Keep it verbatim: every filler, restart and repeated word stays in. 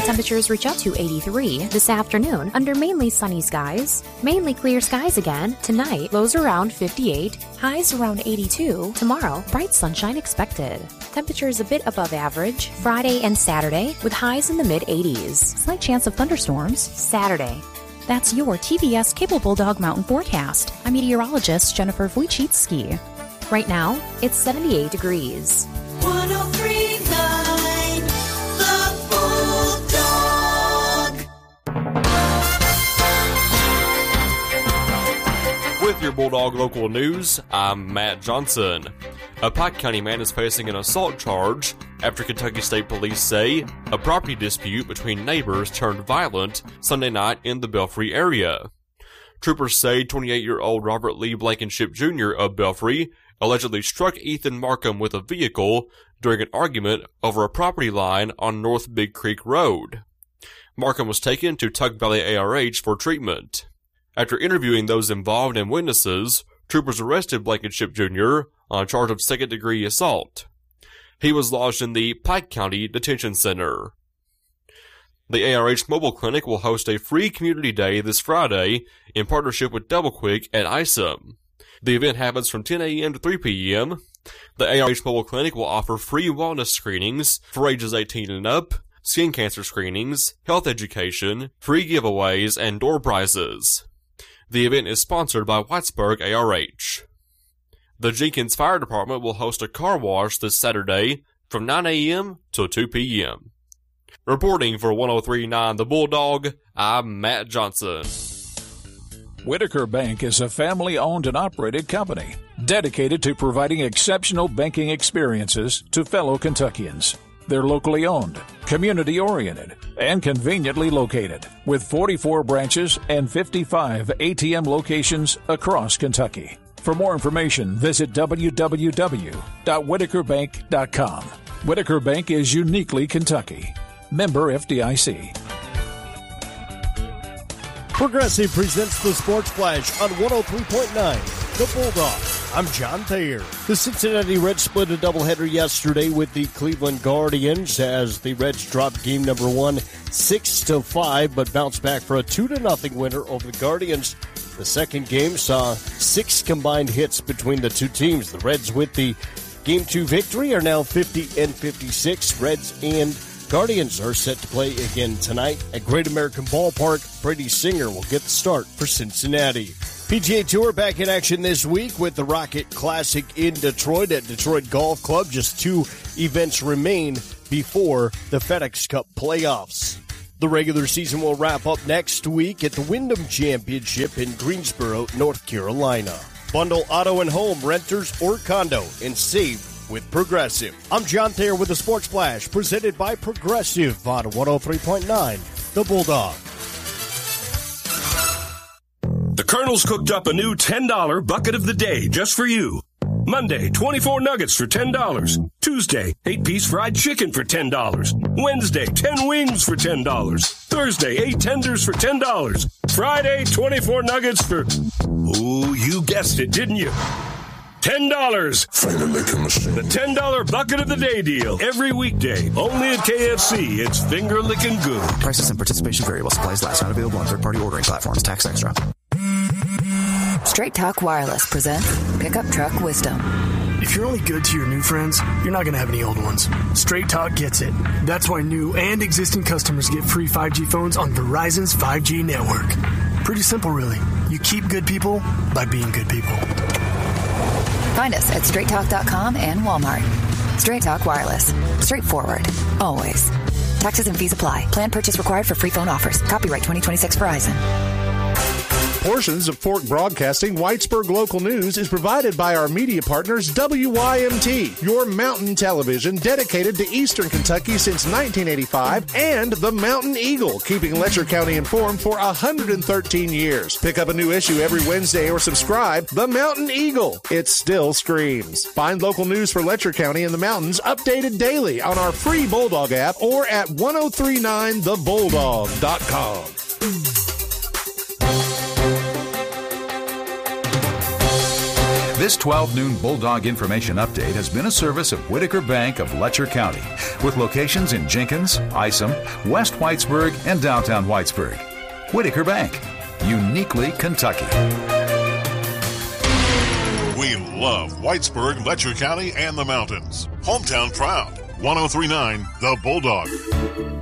Temperatures reach up to eighty-three this afternoon under mainly sunny skies. Mainly clear skies again. Tonight, lows around fifty-eight, highs around eighty-two. Tomorrow, bright sunshine expected. Temperatures a bit above average Friday and Saturday with highs in the mid-eighties. Slight chance of thunderstorms Saturday. That's your T V S Cable Bulldog Mountain Forecast. I'm meteorologist Jennifer Wojcicki. Right now, it's seventy-eight degrees. one oh three point nine The Bulldog. With your Bulldog local news, I'm Matt Johnson. A Pike County man is facing an assault charge after Kentucky State Police say a property dispute between neighbors turned violent Sunday night in the Belfry area. Troopers say twenty-eight-year-old Robert Lee Blankenship Junior of Belfry allegedly struck Ethan Markham with a vehicle during an argument over a property line on North Big Creek Road. Markham was taken to Tug Valley A R H for treatment. After interviewing those involved and witnesses, troopers arrested Blankenship Junior on a charge of second-degree assault. He was lodged in the Pike County Detention Center. The A R H Mobile Clinic will host a free community day this Friday in partnership with Double Quick at ISOM. The event happens from ten a.m. to three p.m. The A R H Mobile Clinic will offer free wellness screenings for ages eighteen and up, skin cancer screenings, health education, free giveaways, and door prizes. The event is sponsored by Whitesburg A R H. The Jenkins Fire Department will host a car wash this Saturday from nine a.m. to two p.m. Reporting for one oh three point nine The Bulldog, I'm Matt Johnson. Whitaker Bank is a family-owned and operated company dedicated to providing exceptional banking experiences to fellow Kentuckians. They're locally owned, community-oriented, and conveniently located, with forty-four branches and fifty-five A T M locations across Kentucky. For more information, visit w w w dot whitaker bank dot com. Whitaker Bank is uniquely Kentucky. Member F D I C. Progressive presents the Sports Flash on one oh three point nine The Bulldog. I'm John Thayer. The Cincinnati Reds split a doubleheader yesterday with the Cleveland Guardians as the Reds dropped game number one six to five, but bounced back for a two to nothing winner over the Guardians. The second game saw six combined hits between the two teams. The Reds with the game two victory are now fifty and fifty-six. Reds and Guardians are set to play again tonight at Great American Ballpark. Brady Singer will get the start for Cincinnati. P G A Tour back in action this week with the Rocket Classic in Detroit at Detroit Golf Club. Just two events remain before the FedEx Cup playoffs. The regular season will wrap up next week at the Wyndham Championship in Greensboro, North Carolina. Bundle auto and home, renters, or condo, and save with Progressive. I'm John Thayer with the Sports Flash, presented by Progressive on one oh three point nine The Bulldog. The Colonel's cooked up a new ten dollar bucket of the day just for you. Monday, twenty-four nuggets for ten dollars. Tuesday, eight-piece fried chicken for ten dollars. Wednesday, ten wings for ten dollars. Thursday, eight tenders for ten dollars. Friday, twenty-four nuggets for... Ooh, you guessed it, didn't you? ten dollars. Finger licking machine. The ten dollar bucket of the day deal. Every weekday. Only at K F C. It's finger licking good. Prices and participation vary while supplies last. Not available on third-party ordering platforms. Tax extra. Straight Talk Wireless presents Pickup Truck Wisdom. If you're only good to your new friends, you're not going to have any old ones. Straight Talk gets it. That's why new and existing customers get free five G phones on Verizon's five G network. Pretty simple, really. You keep good people by being good people. Find us at straight talk dot com and Walmart. Straight Talk Wireless. Straightforward. Always. Taxes and fees apply. Plan purchase required for free phone offers. Copyright twenty twenty-six Verizon. Portions of Fork Broadcasting Whitesburg Local News is provided by our media partners W Y M T, your mountain television dedicated to Eastern Kentucky since nineteen eighty-five, and the Mountain Eagle, keeping Letcher County informed for one hundred thirteen years. Pick up a new issue every Wednesday or subscribe. The Mountain Eagle. It still screams. Find local news for Letcher County and the mountains updated daily on our free Bulldog app or at ten thirty-nine the bulldog dot com. This twelve noon Bulldog Information Update has been a service of Whitaker Bank of Letcher County, with locations in Jenkins, Isom, West Whitesburg, and downtown Whitesburg. Whitaker Bank, uniquely Kentucky. We love Whitesburg, Letcher County, and the mountains. Hometown proud. ten thirty-nine The Bulldog.